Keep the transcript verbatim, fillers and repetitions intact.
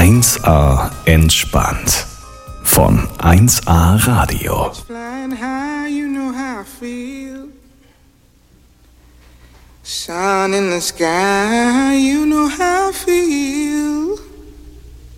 eins A entspannt von eins A Radio. Flying high, you know how I feel. Sun in the sky, you know how I feel.